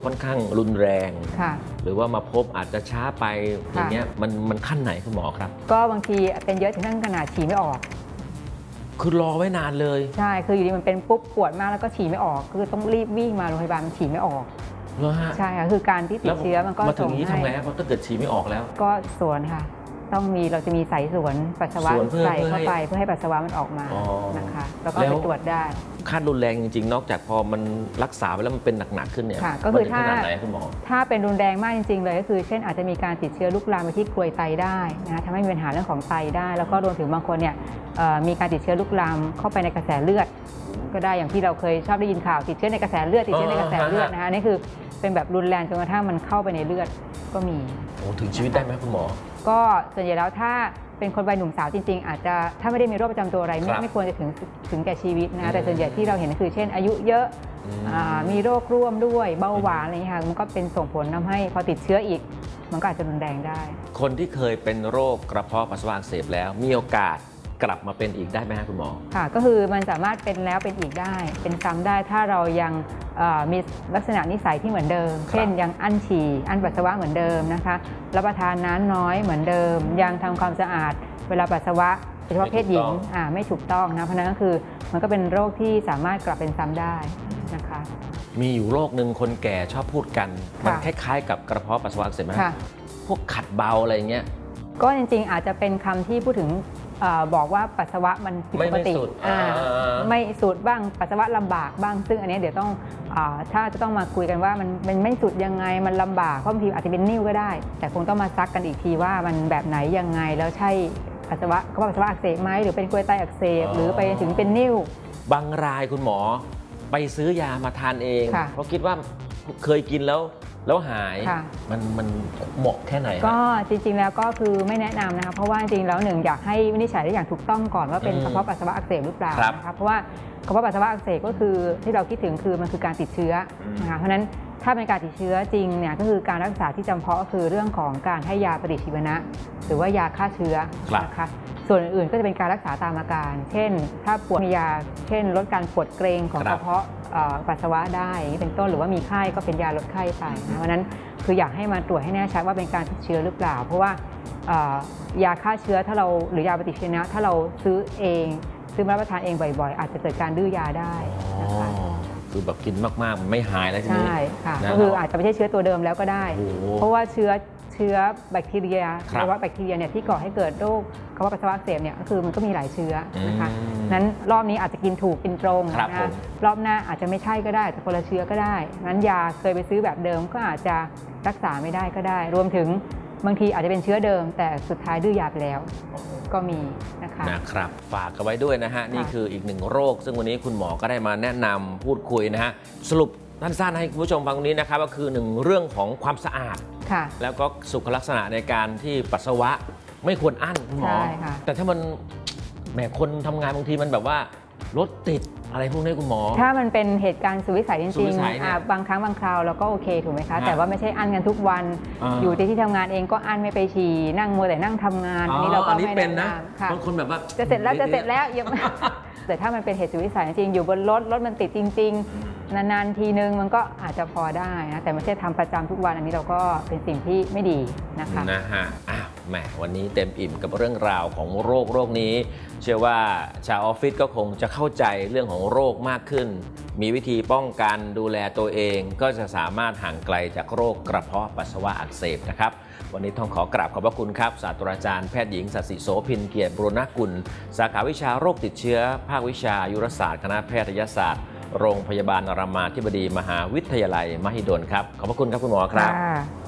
ค่อนข้างรุนแรงหรือว่ามาพบอาจจะช้าไปอย่างเงี้ยมันขั้นไหนคุณหมอครับก็บางทีเป็นเยอะถึงขั้นขนาดฉี่ไม่ออกคือรอไว้นานเลยใช่คืออยู่ดีมันเป็นปุ๊บปวดมากแล้วก็ฉี่ไม่ออกคือต้องรีบวิ่งมาโรงพยาบาลมันฉี่ไม่ออกใช่ค่ะคือการที่ติดเชื้อมันก็มาถึงนี้ทำไงครับถ้าเกิดฉี่ไม่ออกแล้วก็สวนค่ะเราจะมีสายสวนปัสสาวะใส่เข้าไปเพื่อให้ปัสสาวะมันออกมานะคะแล้วก็ไปตรวจได้ขั้นรุนแรงจริงๆนอกจากพอมันรักษาไปแล้วมันเป็นหนักๆขึ้นเนี่ยก็คือถ้าเป็นรุนแรงมากจริงๆเลยก็คือเช่นอาจจะมีการติดเชื้อลุกลามไปที่กรวยไตได้นะทำให้มีปัญหาเรื่องของไตได้แล้วก็รวมถึงบางคนเนี่ยมีการติดเชื้อลุกลามเข้าไปในกระแสเลือดก็ได้อย่างที่เราเคยชอบได้ยินข่าวติดเชื้อในกระแสเลือดนะคะนี่คือเป็นแบบรุนแรงจนกระทั่งมันเข้าไปในเลือดก็มีถึงชีวิตได้ไหมคุณหมอก็ส่วนใหญ่แล้วถ้าเป็นคนวัยหนุ่มสาวจริงๆอาจจะถ้าไม่ได้มีโรคประจำตัวอะไรไม่ควรจะถึงแก่ชีวิตนะแต่ส่วนใหญ่ที่เราเห็นคือเช่นอายุเยอะมีโรคร่วมด้วยเบาหวานอะไรอย่างนี้ค่ะมันก็เป็นส่งผลทำให้พอติดเชื้ออีกมันก็อาจจะรุนแรงได้คนที่เคยเป็นโรคกระเพาะปัสสาวะอักเสบแล้วมีโอกาสกลับมาเป็นอีกได้ไหมครับคุณหมอค่ะก็คือมันสามารถเป็นแล้วเป็นอีกได้เป็นซ้ำได้ถ้าเรายังมีลักษณะนิสัยที่เหมือนเดิมเช่นยังอั้นฉี่อั้นปัสสาวะเหมือนเดิมนะคะรับประทานน้ำน้อยเหมือนเดิมยังทำความสะอาดเวลาปัสสาวะโดยเฉพาะเพศหญิงไม่ถูกต้องนะเพราะนั้นก็คือมันก็เป็นโรคที่สามารถกลับเป็นซ้ำได้นะคะมีอยู่โรคหนึ่งคนแก่ชอบพูดกันมันคล้ายๆกับกระเพาะปัสสาวะอักเสบไหมพวกขัดเบาอะไรเงี้ยก็จริงๆอาจจะเป็นคำที่พูดถึงบอกว่าปัสสาวะมันผิดปกติไม่สุดบ้างปัสสาวะลำบากบ้างซึ่งอันนี้เดี๋ยวต้องถ้าจะต้องมาคุยกันว่ามันไม่สุดยังไงมันลำบากเพราะบางทีอาจจะเป็นนิ่วก็ได้แต่คงต้องมาซักกันอีกทีว่ามันแบบไหนยังไงแล้วใช่ปัสสาวะอักเสบไหมหรือเป็นกรวยไตอักเสบหรือไปถึงเป็นนิ่วบางรายคุณหมอไปซื้อยามาทานเองเพราะคิดว่าเคยกินแล้วหายมันเหมาะแค่ไหนก็จริงๆแล้วก็คือไม่แนะนำนะคะเพราะว่าจริงๆแล้วหนึ่งอยากให้วินิจฉัยได้อย่างถูกต้องก่อนว่าเป็นกระเพาะปัสสาวะอักเสบหรือเปล่านะคะเพราะว่ากระเพาะปัสสาวะอักเสบก็คือที่เราคิดถึงคือมันคือการติดเชื้อนะคะเพราะฉะนั้นถ้าเป็นการติดเชื้อจริงเนี่ยก็คือการรักษาที่จำเพาะก็คือเรื่องของการให้ยาปฏิชีวนะหรือว่ายาฆ่าเชื้อนะคะส่วนอื่นๆก็จะเป็นการรักษาตามอาการเช่นถ้าปวดมียาเช่นลดการปวดเกร็งของกระเพาะปัสสาวะได้เป็นต้นหรือว่ามีไข้ก็เป็นยาลดไข้ไปนะเพราะนั้นคืออยากให้มาตรวจให้แน่ชัดว่าเป็นการติดเชื้อหรือเปล่าเพราะว่ายาฆ่าเชื้อถ้าเราหรือยาปฏิชีวนะถ้าเราซื้อมารับประทานเองบ่อยๆอาจจะเกิดการดื้อยาได้นะคะคือแบบกินมากๆมันไม่หายแล้วทีนี้ใช่ค่ะก็คืออาจจะไม่ใช่เชื้อตัวเดิมแล้วก็ได้เพราะว่าเชื้อแบคทีเรียหรือว่าแบคทีเรียเนี่ยที่ก่อให้เกิดโรคกระเพาะปัสสาวะอักเสบเนี่ยก็คือมันก็มีหลายเชื้อนะคะนั้นรอบนี้อาจจะกินถูกกินตรงนะรอบหน้าอาจจะไม่ใช่ก็ได้แต่คนละเชื้อก็ได้นั้นยาเคยไปซื้อแบบเดิมก็อาจจะรักษาไม่ได้ก็ได้รวมถึงบางทีอาจจะเป็นเชื้อเดิมแต่สุดท้ายดื้อยาไปแล้วก็มีนะครับฝากกันไว้ด้วยนะฮะนี่คืออีกหนึ่งโรคซึ่งวันนี้คุณหมอก็ได้มาแนะนำพูดคุยนะฮะสรุปสั้นๆให้คุณผู้ชมฟังตรงนี้นะครับก็คือ1เรื่องของความสะอาดแล้วก็สุขลักษณะในการที่ปัสสาวะไม่ควรอั้นคุณหมอแต่ถ้ามันแหมคนทำงานบางทีมันแบบว่ารถติดอะไรพวกนี้คุณหมอถ้ามันเป็นเหตุการณ์สุดวิสัยจริงๆบางครั้งบางคราวเราก็โอเคถูกไหมคะแต่ว่าไม่ใช่อั้นกันทุกวันอยู่ที่ทำงานเองก็อั้นไม่ไปฉี่นั่งมัวแต่นั่งทำงานอันนี้เราก็ไม่เป็นนะบางคนแบบว่าจะเสร็จแล้วยังแต่ถ้ามันเป็นเหตุสุดวิสัยจริงอยู่บนรถมันติดจริงๆนานๆทีนึงมันก็อาจจะพอได้นะแต่ไม่ใช่ทำประจำทุกวันอันนี้เราก็เป็นสิ่งที่ไม่ดีนะคะแหมวันนี้เต็มอิ่มกับเรื่องราวของโรคนี้เชื่อว่าชาวออฟฟิศก็คงจะเข้าใจเรื่องของโรคมากขึ้นมีวิธีป้องกันดูแลตัวเองก็จะสามารถห่างไกลจากโรคกระเพาะปัสสาวะอักเสบนะครับวันนี้ต้องขอกราบขอบพระคุณครับศาสตราจารย์แพทย์หญิงสัสิโสภินเกียรติบุรณกุลสาขาวิชาโรคติดเชื้อภาควิชาอายุรศาสตร์คณะแพทยศาสตร์โรงพยาบาลรามาธิบดีมหาวิทยาลัยมหิดลครับขอบพระคุณครับคุณหมอครับ